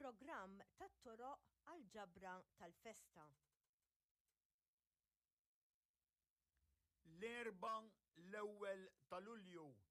programm tat-toroq għall-ġabra tal-festa. L-4 l-1 ta' Lulju.